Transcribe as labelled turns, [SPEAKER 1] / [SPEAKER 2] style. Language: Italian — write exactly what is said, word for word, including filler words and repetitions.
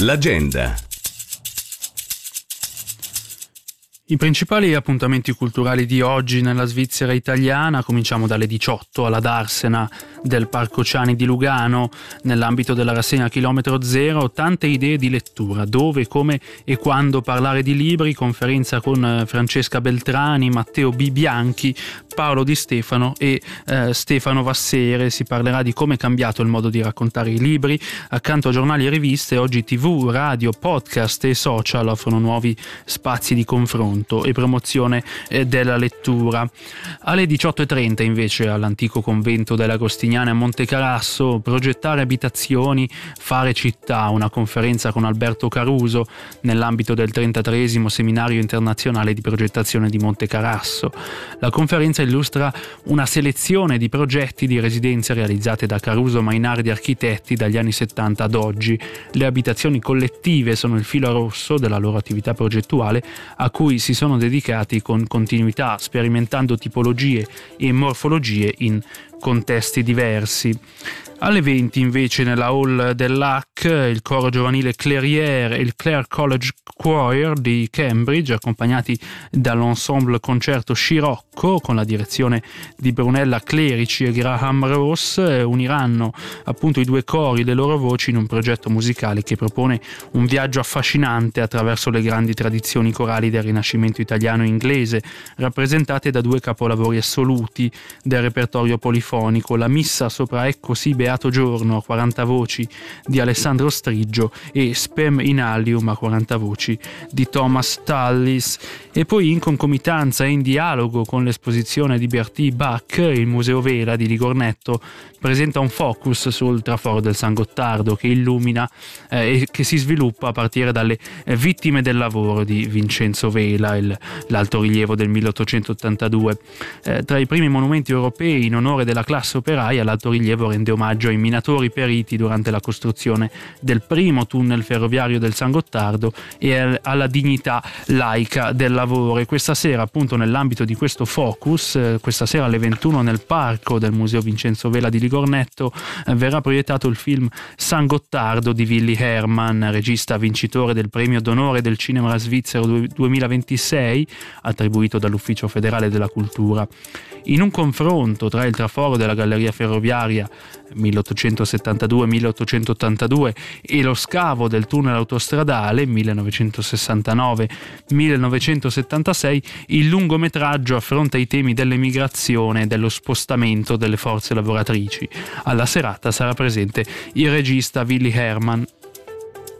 [SPEAKER 1] L'agenda.
[SPEAKER 2] I principali appuntamenti culturali di oggi nella Svizzera italiana: cominciamo dalle diciotto alla Darsena del Parco Ciani di Lugano, nell'ambito della rassegna Chilometro Zero, tante idee di lettura, dove, come e quando parlare di libri, conferenza con Francesca Beltrani, Matteo B. Bianchi, Paolo Di Stefano e eh, Stefano Vassere. Si parlerà di come è cambiato il modo di raccontare i libri. Accanto a giornali e riviste, oggi tivù, radio, podcast e social offrono nuovi spazi di confronto e promozione eh, della lettura. Alle diciotto e trenta invece, all'antico convento delle Agostiniane a Montecarasso, progettare abitazioni, fare città, una conferenza con Alberto Caruso nell'ambito del trentatreesimo seminario internazionale di progettazione di Montecarasso. La conferenza illustra una selezione di progetti di residenze realizzate da Caruso Mainardi Architetti dagli anni settanta ad oggi. Le abitazioni collettive sono il filo rosso della loro attività progettuale, a cui si sono dedicati con continuità, sperimentando tipologie e morfologie in contesti diversi. Alle venti invece, nella hall dell'A C, il coro giovanile Clairiere e il Clare College Choir di Cambridge, accompagnati dall'ensemble concerto Scirocco con la direzione di Brunella Clerici e Graham Ross, uniranno appunto i due cori, le loro voci, in un progetto musicale che propone un viaggio affascinante attraverso le grandi tradizioni corali del Rinascimento italiano e inglese, rappresentate da due capolavori assoluti del repertorio polifonico: la Missa sopra Ecco sì beato giorno a quaranta voci di Alessandro Striggio e Spem in Allium a quaranta voci di Thomas Tallis. E poi, in concomitanza e in dialogo con l'esposizione di Bertie Bach, il Museo Vela di Ligornetto presenta un focus sul traforo del San Gottardo che illumina eh, e che si sviluppa a partire dalle eh, vittime del lavoro di Vincenzo Vela, il, l'altorilievo del milleottocentottantadue. Eh, tra i primi monumenti europei in onore della classe operaia, l'altorilievo rende omaggio ai minatori periti durante la costruzione del primo tunnel ferroviario del San Gottardo e alla dignità laica del lavoro. E questa sera, appunto, nell'ambito di questo focus, eh, questa sera alle ventuno nel parco del Museo Vincenzo Vela di Ligornetto eh, verrà proiettato il film San Gottardo di Willy Hermann, regista vincitore del premio d'onore del cinema svizzero duemilaventisei, attribuito dall'Ufficio Federale della Cultura. In un confronto tra il traforo della galleria ferroviaria milleottocentosettantadue milleottocentottantadue e lo scavo del tunnel autostradale millenovecentosessantanove millenovecentosettantasei, il lungometraggio affronta i temi dell'emigrazione e dello spostamento delle forze lavoratrici. Alla serata sarà presente il regista Willy Hermann.